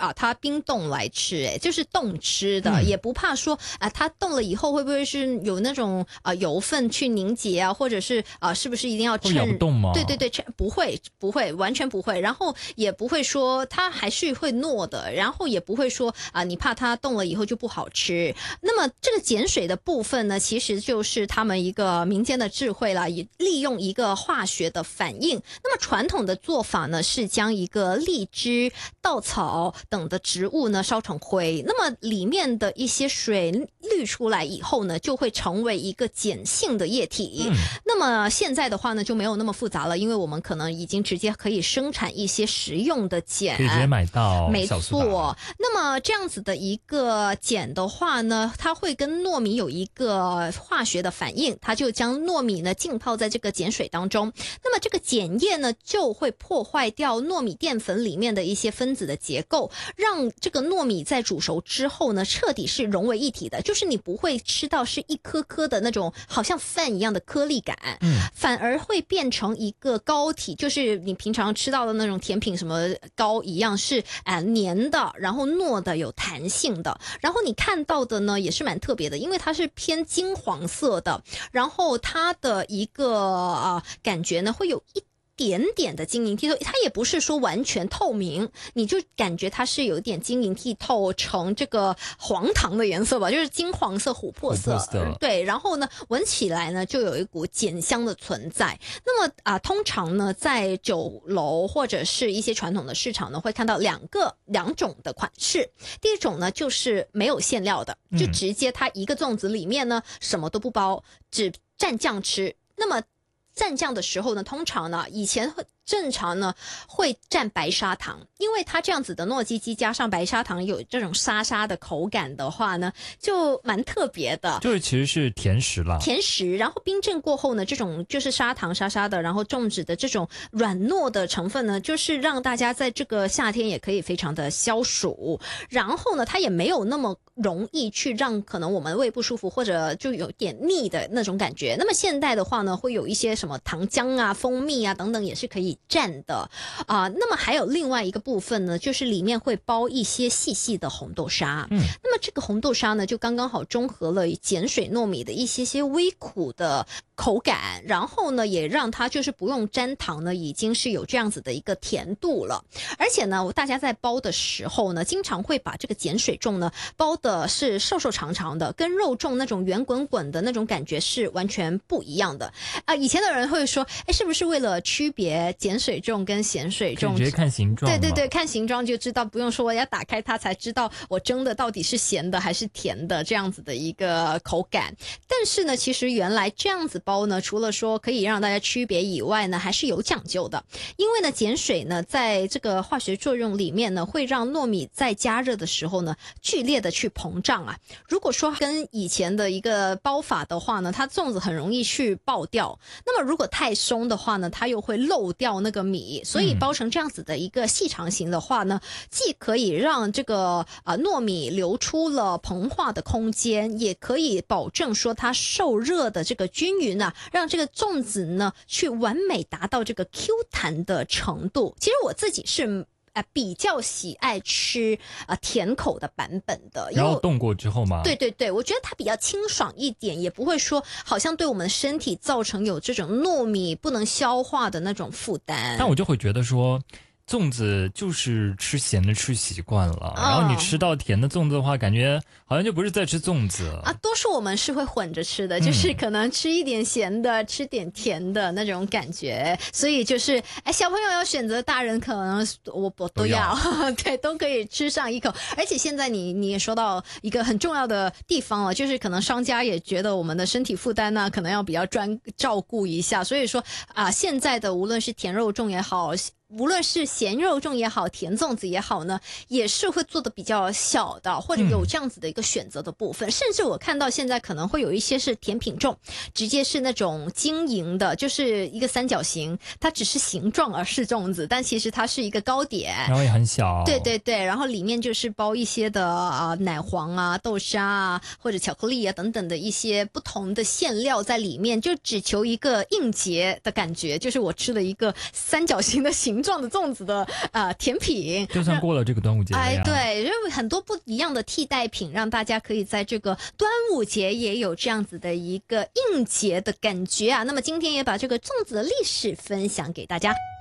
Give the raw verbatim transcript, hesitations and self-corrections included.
啊它冰冻来吃，哎，就是冻吃的， 嗯、 也不怕说啊它冻了以后会不会是有那种啊油分去凝结啊，或者是啊是不是一定要趁会咬不动吗？ 对对对，不会不会完全不会，然后也不会说它还是会糯的，然后也不会说啊你怕它冻了以后就不好吃。那么这个碱水的部分呢，其实就是他们一个民间的智慧啦，也利用一个化学的反应。那么传统的做法呢，是将一个荔枝、稻草等的植物呢烧成灰，那么里面的一些水滤出来以后呢，就会成为一个碱性的液体。 嗯、 那么现在的话呢，就没有那么复杂了，因为我们可能已经直接可以生产一些食用的碱， 可以直接买到。 没错。那么这样子的一个碱的话呢，它会跟糯米有一个化学的反应，它就将糯米呢浸泡在这个碱水当中。那么这个碱液呢就会破坏掉糯米淀粉里面的一些分子的结构，让这个糯米在煮熟之后呢彻底是融为一体的，就是你不会吃到是一颗颗的那种好像饭一样的颗粒感， 嗯， 反而会变成一个膏体，就是你平常吃到的那种甜品什么膏一样，是啊、呃、黏的，然后糯的，有弹性的。然后你看到的呢也是蛮特别的，因为它是偏金黄色的，然后它的一个啊、呃、感觉呢会有一点点的晶莹剔透，它也不是说完全透明，你就感觉它是有一点晶莹剔透成这个黄糖的颜色吧，就是金黄色、琥珀色， 琥珀色对，然后呢闻起来呢就有一股碱香的存在。那么啊、呃，通常呢在酒楼或者是一些传统的市场呢会看到两个两种的款式，第一种呢就是没有馅料的，就直接它一个粽子里面呢什么都不包，只蘸酱吃。那么蘸酱的时候呢，通常呢，以前正常呢会蘸白砂糖，因为它这样子的糯叽叽加上白砂糖有这种沙沙的口感的话呢，就蛮特别的。 就是其实是甜食啦， 甜食，然后冰镇过后呢，这种就是砂糖沙沙的，然后粽子的这种软糯的成分呢，就是让大家在这个夏天也可以非常的消暑。然后呢，它也没有那么容易去让可能我们胃不舒服或者就有点腻的那种感觉。那么现代的话呢，会有一些什么糖浆啊、蜂蜜啊等等，也是可以蘸的啊、呃。那么还有另外一个部分呢，就是里面会包一些细细的红豆沙。嗯，那么这个红豆沙呢，就刚刚好中和了碱水糯米的一些些微苦的口感，然后呢，也让它就是不用沾糖呢，已经是有这样子的一个甜度了。而且呢，大家在包的时候呢，经常会把这个碱水粽呢包的是瘦瘦长长的，跟肉粽那种圆滚滚的那种感觉是完全不一样的啊、呃。以前的人会说，哎，是不是为了区别碱水粽跟咸水粽？ 直接看形状。 对对对，看形状就知道，不用说要打开它才知道我蒸的到底是咸的还是甜的这样子的一个口感。但是呢，其实原来这样子包呢，除了说可以让大家区别以外呢，还是有讲究的。因为呢，碱水呢在这个化学作用里面呢，会让糯米在加热的时候呢剧烈的去膨胀啊。如果说跟以前的一个包法的话呢，它粽子很容易去爆掉。那么如果太松的话呢，它又会漏掉那个米，所以包成这样子的一个细长型的话呢，既可以让这个呃糯米留出了膨化的空间，也可以保证说它受热的这个均匀啊，让这个粽子呢去完美达到这个 Q 弹的程度。其实我自己是呃，比较喜爱吃呃甜口的版本的， 然后冻过之后吗？ 对对对，我觉得它比较清爽一点，也不会说好像对我们身体造成有这种糯米不能消化的那种负担。 但我就会觉得说，粽子就是吃咸的吃习惯了， 哦、 然后你吃到甜的粽子的话，感觉好像就不是在吃粽子啊。多数我们是会混着吃的，就是可能吃一点咸的，嗯、吃点甜的那种感觉。所以就是，哎，小朋友要选择，大人可能我我都要，都要对，都可以吃上一口。而且现在你你也说到一个很重要的地方了，就是可能商家也觉得我们的身体负担呢，可能要比较专照顾一下。所以说啊，现在的无论是甜肉粽也好，无论是咸肉粽也好，甜粽子也好呢，也是会做的比较小的，或者有这样子的一个选择的部分。嗯、甚至我看到现在可能会有一些是甜品粽，直接是那种晶莹的，就是一个三角形，它只是形状而是粽子，但其实它是一个糕点， 然后也很小。 对对对，然后里面就是包一些的啊、呃、奶黄啊、豆沙啊或者巧克力啊等等的一些不同的馅料在里面，就只求一个应节的感觉，就是我吃了一个三角形的形状。 状的粽子的呃甜品。 就算过了这个端午节了呀， 哎，对，因为很多不一样的替代品，让大家可以在这个端午节也有这样子的一个应节的感觉啊。那么今天也把这个粽子的历史分享给大家。